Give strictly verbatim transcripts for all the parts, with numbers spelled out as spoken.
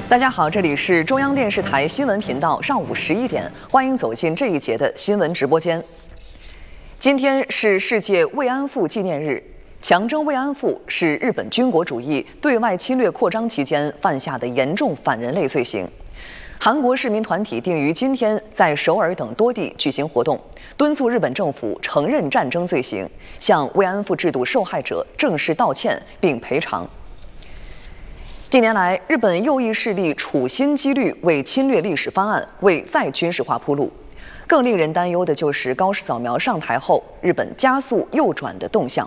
大家好，这里是中央电视台新闻频道，上午十一点，欢迎走进这一节的新闻直播间。今天是世界慰安妇纪念日，强征慰安妇是日本军国主义对外侵略扩张期间犯下的严重反人类罪行。韩国市民团体定于今天在首尔等多地举行活动，敦促日本政府承认战争罪行，向慰安妇制度受害者正式道歉并赔偿。近年来，日本右翼势力处心积虑为侵略历史翻案、为再军事化铺路。更令人担忧的就是高市早苗上台后，日本加速右转的動向。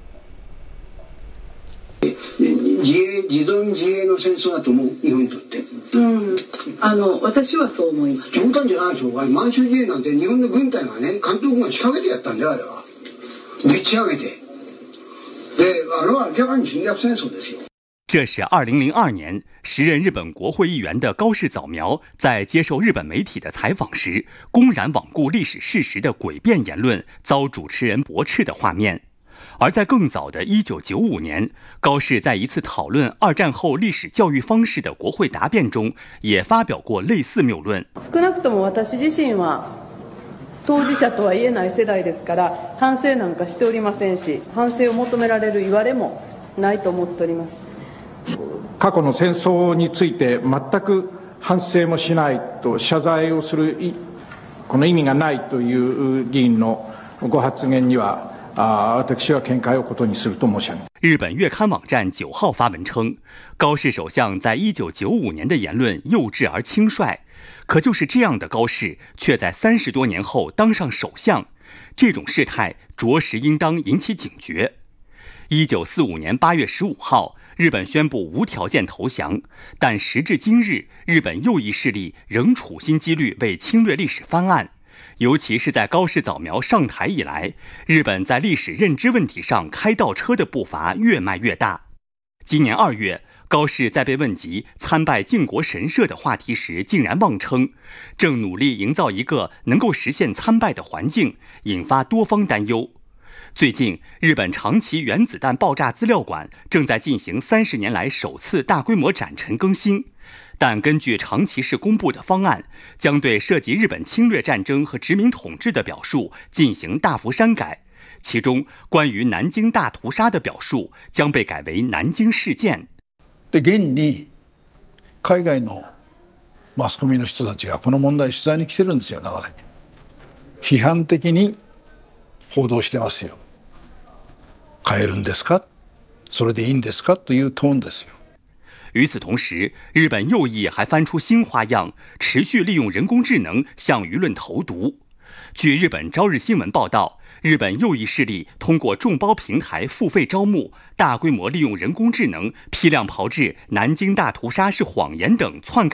自衛、自動自衛の戦争だと思う、日本にとって。 うん、あの私はそう思います。 冗談じゃないでしょ。満州事変なんて日本の軍隊がね、関東軍が仕掛けてやったんだよ、あれは。でっち上げて。で、あれは明らかに侵略戦争ですよ。 这是二零零二年，时任日本国会议员的高市早苗在接受日本媒体的采访时，公然罔顾历史事实的诡辩言论遭主持人驳斥的画面。而在更早的一九九五年，高市在一次讨论二战后历史教育方式的国会答辩中，也发表过类似谬论。 少なくとも私自身は当事者とは言えない世代ですから、反省なんかしておりませんし、反省を求められる言われもないと思っております。 過去の戦争について全く反省もしないと謝罪をするこの意味がないという議員のご発言には私は見解をことにすると申し上げます。 日本月刊网站九号发文称，高市首相在一九九五年的言论幼稚而轻率，可就是这样的高市，却在三十多年后当上首相，这种事态着实应当引起警觉。一九四五年八月十五号，日本宣布无条件投降，但时至今日，日本右翼势力仍处心积虑为侵略历史翻案。尤其是在高市早苗上台以来，日本在历史认知问题上开倒车的步伐越迈越大。今年二月，高市在被问及参拜靖国神社的话题时，竟然妄称正努力营造一个能够实现参拜的环境，引发多方担忧。最近，日本长崎原子弹爆炸资料馆正在进行三十年来首次大规模展陈更新，但根据长崎市公布的方案，将对涉及日本侵略战争和殖民统治的表述进行大幅删改，其中关于南京大屠殺的表述将被改为南京事件。 で現に海外のマスコミの人たちがこの問題取材に来てるんですよ、長年。批判的に報道してますよ。変えるんですか？それでいいんですか？というトーンですよ。 与此同时，日本右翼还翻出新花样，持续利用人工智能向舆论投毒。据日本朝日新闻报道，日本右翼势力通过众包平台付费招募，大规模利用人工智能批量炮制南京大屠杀是谎言等篡改